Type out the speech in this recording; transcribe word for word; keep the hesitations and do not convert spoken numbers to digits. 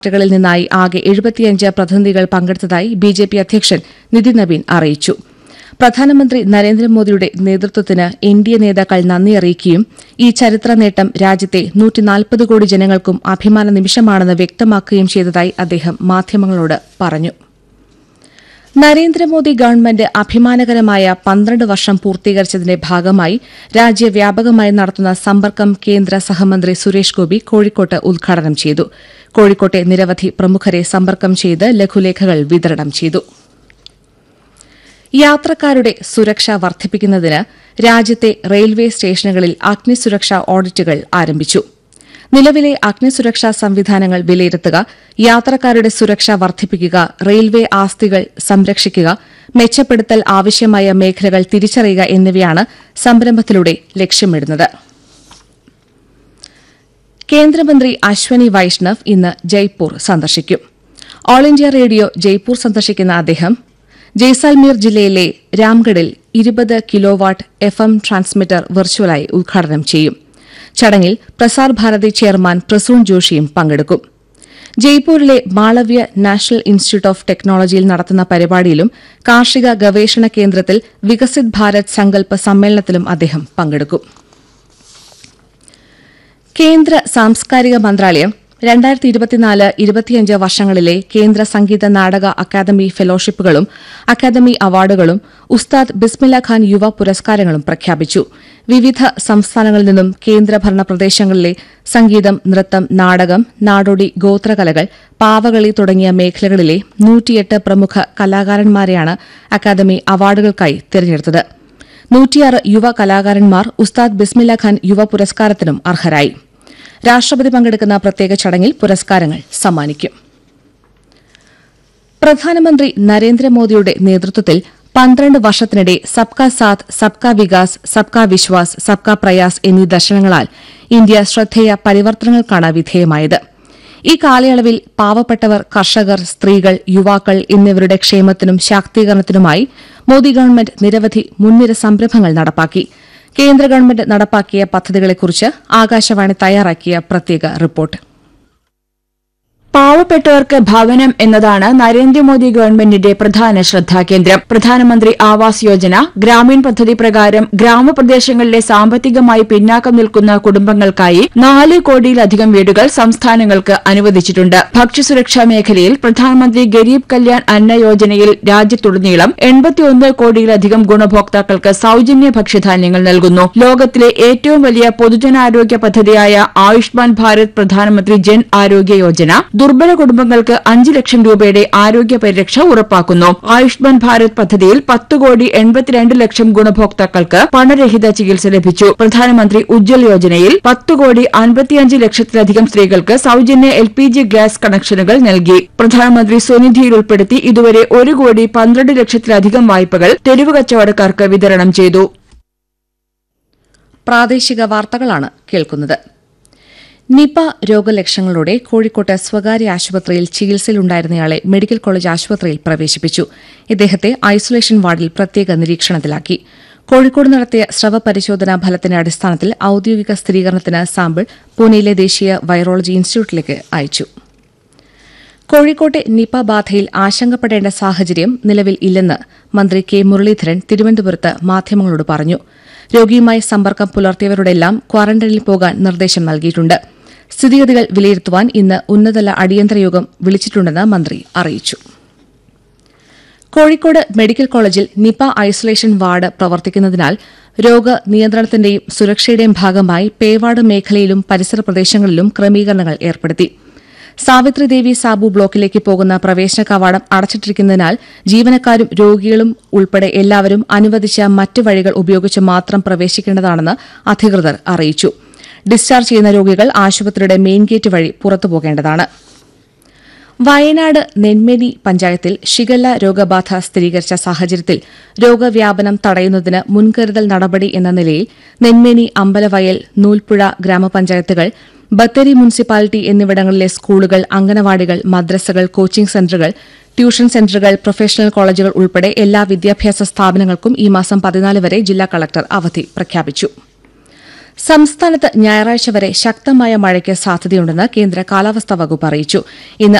കളിൽ നിന്നായി ആകെ എഴുപത്തിയഞ്ച് പ്രതിനിധികൾ പങ്കെടുത്തതായി ബിജെപി അധ്യക്ഷൻ നിതിൻ നവീൻ അറിയിച്ചു. പ്രധാനമന്ത്രി നരേന്ദ്രമോദിയുടെ നേതൃത്വത്തിന് എൻഡിഎ നേതാക്കൾ നന്ദി അറിയിക്കുകയും ഈ ചരിത്ര നേട്ടം രാജ്യത്തെ നൂറ്റിനാൽപ്പത് കോടി ജനങ്ങൾക്കും അഭിമാന നിമിഷമാണെന്ന് വ്യക്തമാക്കുകയും ചെയ്തതായി അദ്ദേഹം മാധ്യമങ്ങളോട് പറഞ്ഞു. നരേന്ദ്രമോദി ഗവൺമെന്റ് അഭിമാനകരമായ പന്ത്രണ്ട് വർഷം പൂർത്തീകരിച്ചതിന്റെ ഭാഗമായി രാജ്യവ്യാപകമായി നടത്തുന്ന സമ്പർക്കം കേന്ദ്ര സഹമന്ത്രി സുരേഷ് ഗോപി കോഴിക്കോട്ട് ഉദ്ഘാടനം ചെയ്തു. കോഴിക്കോട്ടെ നിരവധി പ്രമുഖരെ സമ്പർക്കം ചെയ്ത് ലഘുലേഖകൾ വിതരണം ചെയ്തു. യാത്രക്കാരുടെ സുരക്ഷ വർദ്ധിപ്പിക്കുന്നതിന് രാജ്യത്തെ റെയിൽവേ സ്റ്റേഷനുകളിൽ അഗ്നിസുരക്ഷാ ഓഡിറ്റുകൾ ആരംഭിച്ചു. നിലവിലെ അഗ്നിസുരക്ഷാ സംവിധാനങ്ങൾ വിലയിരുത്തുക, യാത്രക്കാരുടെ സുരക്ഷ വർദ്ധിപ്പിക്കുക, റെയിൽവേ ആസ്തികൾ സംരക്ഷിക്കുക, മെച്ചപ്പെടുത്തൽ ആവശ്യമായ മേഖലകൾ തിരിച്ചറിയുക എന്നിവയാണ് സംരംഭത്തിലൂടെ ലക്ഷ്യമിടുന്നത്. കേന്ദ്രമന്ത്രി അശ്വനി വൈഷ്ണവ് ഇന്ന് ജയ്പൂർ സന്ദർശിക്കും. ഓൾ ഇന്ത്യ റേഡിയോ ജയ്പൂർ സന്ദർശിക്കുന്ന അദ്ദേഹം ജയ്സാൽമീർ ജില്ലയിലെ രാംഗഡിൽ ഇരുപത് കിലോവാട്ട് എഫ് എം ട്രാൻസ്മിറ്റർ വെർച്വലായി ഉദ്ഘാടനം ചെയ്യും. ചടങ്ങിൽ പ്രസാർ ഭാരതി ചെയർമാൻ പ്രസൂൺ ജോഷിയും പങ്കെടുക്കും. ജയ്പൂരിലെ മാളവ്യ നാഷണൽ ഇൻസ്റ്റിറ്റ്യൂട്ട് ഓഫ് ടെക്നോളജിയിൽ നടത്തുന്ന പരിപാടിയിലും കാർഷിക ഗവേഷണ കേന്ദ്രത്തിൽ വികസിത് ഭാരത് സങ്കല്പ സമ്മേളനത്തിലും അദ്ദേഹം പങ്കെടുക്കും. കേന്ദ്ര സാംസ്കാരിക മന്ത്രാലയം രണ്ടായിരത്തി ഇരുപത്തിനാല് ഇരുപത്തിയഞ്ച് വർഷങ്ങളിലെ കേന്ദ്ര സംഗീത നാടക അക്കാദമി ഫെലോഷിപ്പുകളും അക്കാദമി അവാർഡുകളും ഉസ്താദ് ബിസ്മില്ല ഖാൻ യുവ പുരസ്കാരങ്ങളും പ്രഖ്യാപിച്ചു. വിവിധ സംസ്ഥാനങ്ങളിൽ നിന്നും കേന്ദ്രഭരണ പ്രദേശങ്ങളിലെ സംഗീതം, നൃത്തം, നാടകം, നാടോടി, ഗോത്രകലകൾ, പാവകളി തുടങ്ങിയ മേഖലകളിലെ നൂറ്റിയെട്ട് പ്രമുഖ കലാകാരന്മാരെയാണ് അക്കാദമി അവാർഡുകൾക്കായി തിരഞ്ഞെടുത്തത്. നൂറ്റിയാറ് യുവ കലാകാരന്മാർ ഉസ്താദ് ബിസ്മില്ല ഖാൻ യുവ പുരസ്കാരത്തിനും അർഹരായി. രാഷ്ട്രപതി പങ്കെടുക്കുന്ന പ്രത്യേക ചടങ്ങിൽ പുരസ്കാരങ്ങൾ സമ്മാനിക്കും. പ്രധാനമന്ത്രി നരേന്ദ്രമോദിയുടെ നേതൃത്വത്തിൽ പന്ത്രണ്ട് വർഷത്തിനിടെ സബ്കാ സാത്ത്, സബ്കാ വികാസ്, സബ്കാ വിശ്വാസ്, സബ്കാ പ്രയാസ് എന്നീ ദർശനങ്ങളാൽ ഇന്ത്യ ശ്രദ്ധേയ പരിവർത്തനങ്ങൾക്കാണ് വിധേയമായത്. ഈ കാലയളവിൽ പാവപ്പെട്ടവർ, കർഷകർ, സ്ത്രീകൾ, യുവാക്കൾ എന്നിവരുടെ ക്ഷേമത്തിനും ശാക്തീകരണത്തിനുമായി മോദി ഗവൺമെന്റ് നിരവധി മുൻനിര സംരംഭങ്ങൾ നടപ്പാക്കി. കേന്ദ്ര ഗവൺമെന്റ് നടപ്പാക്കിയ പദ്ധതികളെക്കുറിച്ച് ആകാശവാണി തയ്യാറാക്കിയ പ്രത്യേക റിപ്പോർട്ട്. പാവപ്പെട്ടവർക്ക് ഭവനം എന്നതാണ് നരേന്ദ്രമോദി ഗവൺമെന്റിന്റെ പ്രധാന ശ്രദ്ധാകേന്ദ്രം. പ്രധാനമന്ത്രി ആവാസ് യോജന, ഗ്രാമീൺ പദ്ധതി പ്രകാരം ഗ്രാമപ്രദേശങ്ങളിലെ സാമ്പത്തികമായി പിന്നാക്കം നിൽക്കുന്ന കുടുംബങ്ങൾക്കായി നാല് കോടിയിലധികം വീടുകൾ സംസ്ഥാനങ്ങൾക്ക് അനുവദിച്ചിട്ടുണ്ട്. ഭക്ഷ്യസുരക്ഷാ മേഖലയിൽ പ്രധാനമന്ത്രി ഗരീബ് കല്യാൺ അന്ന യോജനയിൽ രാജ്യത്തുടനീളം എൺപത്തിയൊന്ന് കോടിയിലധികം ഗുണഭോക്താക്കൾക്ക് സൌജന്യ ഭക്ഷ്യധാന്യങ്ങൾ നൽകുന്നു. ലോകത്തിലെ ഏറ്റവും വലിയ പൊതുജനാരോഗ്യ പദ്ധതിയായ ആയുഷ്മാൻ ഭാരത് പ്രധാനമന്ത്രി ജൻ ആരോഗ്യ യോജന ദുർബല കുടുംബങ്ങൾക്ക് അഞ്ച് ലക്ഷം രൂപയുടെ ആരോഗ്യ പരിരക്ഷ ഉറപ്പാക്കുന്നു. ആയുഷ്മാൻ ഭാരത് പദ്ധതിയിൽ പത്ത് കോടി എൺപത്തിരണ്ട് ലക്ഷം ഗുണഭോക്താക്കൾക്ക് പണരഹിത ചികിത്സ ലഭിച്ചു. പ്രധാനമന്ത്രി ഉജ്ജ്വൽ യോജനയിൽ പത്ത് കോടി അൻപത്തിയഞ്ച് ലക്ഷത്തിലധികം സ്ത്രീകൾക്ക് സൌജന്യ എൽ പി ജി ഗ്യാസ് കണക്ഷനുകൾ നൽകി. പ്രധാനമന്ത്രി സ്വനിധിയിൽ ഉൾപ്പെടുത്തി ഇതുവരെ ഒരു കോടി പന്ത്രണ്ട് ലക്ഷത്തിലധികം വായ്പകൾ തെരുവ് കച്ചവടക്കാർക്ക് വിതരണം ചെയ്തു. പ്രാദേശിക വാർത്തകളാണ് കേൾക്കുന്നത്. നിപ രോഗലക്ഷണങ്ങളോടെ കോഴിക്കോട്ട് സ്വകാര്യ ആശുപത്രിയിൽ ചികിത്സയിലുണ്ടായിരുന്നയാളെ മെഡിക്കൽ കോളേജ് ആശുപത്രിയിൽ പ്രവേശിപ്പിച്ചു. ഇദ്ദേഹത്തെ ഐസൊലേഷൻ വാർഡിൽ പ്രത്യേക നിരീക്ഷണത്തിലാക്കി. കോഴിക്കോട് നടത്തിയ സ്രവ പരിശോധനാ ഫലത്തിന്റെ അടിസ്ഥാനത്തിൽ ഔദ്യോഗിക സ്ഥിരീകരണത്തിന് സാമ്പിൾ പൂനെയിലെ ദേശീയ വൈറോളജി ഇൻസ്റ്റിറ്റ്യൂട്ടിലേക്ക് അയച്ചു. കോഴിക്കോട്ടെ നിപ ബാധയിൽ ആശങ്കപ്പെടേണ്ട സാഹചര്യം നിലവിൽ ഇല്ലെന്ന് മന്ത്രി കെ മുരളീധരൻ തിരുവനന്തപുരത്ത് മാധ്യമങ്ങളോട് പറഞ്ഞു. രോഗിയുമായി സമ്പർക്കം പുലർത്തിയവരോടെല്ലാം ക്വാറന്റൈനിൽ പോകാൻ നിർദ്ദേശം നൽകിയിട്ടുണ്ട്. സ്ഥിതിഗതികൾ വിലയിരുത്തുവാൻ ഇന്ന് ഉന്നതതല അടിയന്തര യോഗം വിളിച്ചിട്ടുണ്ടെന്ന് മന്ത്രി അറിയിച്ചു. കോഴിക്കോട് മെഡിക്കൽ കോളേജിൽ നിപ ഐസൊലേഷൻ വാർഡ് പ്രവർത്തിക്കുന്നതിനാൽ രോഗനിയന്ത്രണത്തിന്റെയും സുരക്ഷയുടെയും ഭാഗമായി പേവാർഡ് മേഖലയിലും പരിസര പ്രദേശങ്ങളിലും ക്രമീകരണങ്ങൾ ഏർപ്പെടുത്തി. സാവിത്രിദേവി സാബു ബ്ലോക്കിലേക്ക് പോകുന്ന പ്രവേശന കവാടം അടച്ചിട്ടിരിക്കുന്നതിനാൽ ജീവനക്കാരും രോഗികളും ഉൾപ്പെടെ എല്ലാവരും അനുവദിച്ച മറ്റ് വഴികൾ ഉപയോഗിച്ച് മാത്രം പ്രവേശിക്കേണ്ടതാണെന്ന് അധികൃതർ അറിയിച്ചു. ഡിസ്ചാർജ് ചെയ്യുന്ന രോഗികൾ ആശുപത്രിയുടെ മെയിൻ ഗേറ്റ് വഴി പുറത്തുപോകേണ്ടതാണ്. വയനാട് നെന്മേനി പഞ്ചായത്തിൽ ഷിഗല്ല രോഗബാധ സ്ഥിരീകരിച്ച സാഹചര്യത്തിൽ രോഗവ്യാപനം തടയുന്നതിന് മുൻകരുതൽ നടപടി എന്ന നിലയിൽ നെന്മേനി, അമ്പലവയൽ, നൂൽപ്പുഴ ഗ്രാമപഞ്ചായത്തുകൾ, ബത്തേരി മുനിസിപ്പാലിറ്റി എന്നിവിടങ്ങളിലെ സ്കൂളുകൾ, അംഗനവാടികൾ, മദ്രസകൾ, കോച്ചിംഗ് സെന്ററുകൾ, ട്യൂഷൻ സെന്ററുകൾ, പ്രൊഫഷണൽ കോളേജുകൾ ഉൾപ്പെടെ എല്ലാ വിദ്യാഭ്യാസ സ്ഥാപനങ്ങൾക്കും ഈ മാസം പതിനാല് വരെ ജില്ലാ കളക്ടർ അവധി പ്രഖ്യാപിച്ചു. സംസ്ഥാനത്ത് ഞായറാഴ്ച വരെ ശക്തമായ മഴയ്ക്ക് സാധ്യതയുണ്ടെന്ന് കേന്ദ്ര കാലാവസ്ഥാ വകുപ്പ് അറിയിച്ചു. ഇന്ന്